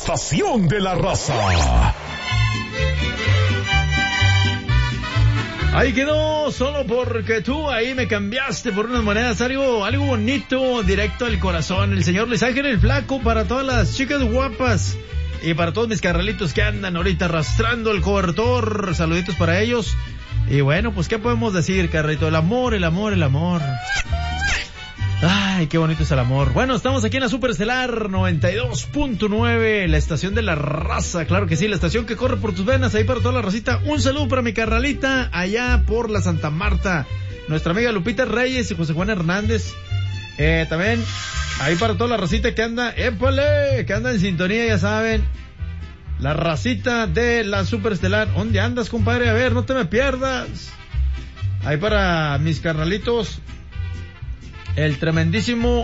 estación de la raza. Ahí quedó, solo porque tú ahí me cambiaste por unas monedas, algo bonito, directo al corazón. El señor Luis Ángel el Flaco para todas las chicas guapas y para todos mis carnalitos que andan ahorita arrastrando el cobertor. Saluditos para ellos. Y bueno, pues qué podemos decir, carrito, el amor. Ay, qué bonito es el amor. Bueno, estamos aquí en la Superestelar 92.9, la estación de la raza, claro que sí, la estación que corre por tus venas, ahí para toda la racita. Un saludo para mi carnalita allá por la Santa Marta, nuestra amiga Lupita Reyes y José Juan Hernández. También ahí para toda la racita que anda, ¡épale!, que anda en sintonía, ya saben. La racita de la Superestelar. ¿Dónde andas, compadre? A ver, no te me pierdas. Ahí para mis carnalitos. El tremendísimo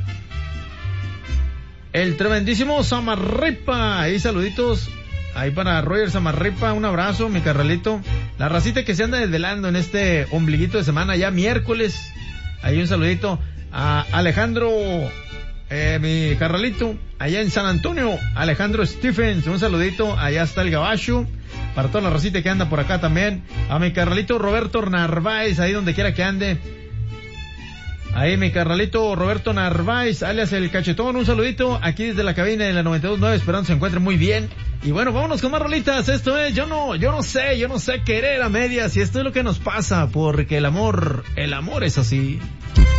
Samarripa. Ahí saluditos. Ahí para Roger Samarripa, un abrazo, mi carnalito. La racita que se anda desvelando en este ombliguito de semana, ya miércoles. Ahí un saludito a Alejandro, mi carnalito, allá en San Antonio. Alejandro Stephens, un saludito. Allá está el gabacho. Para toda la racita que anda por acá también. A mi carnalito Roberto Narváez, ahí donde quiera que ande. Ahí mi carnalito Roberto Narváez, alias el Cachetón, un saludito aquí desde la cabina de la 92.9, esperando se encuentre muy bien. Y bueno, vámonos con más rolitas. Esto es, yo no sé querer a medias, y esto es lo que nos pasa, porque el amor es así.